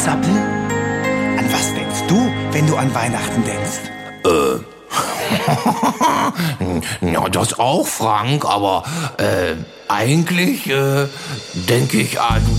Zappel? An was denkst du, wenn du an Weihnachten denkst? Ja, das auch, Frank, aber eigentlich denke ich an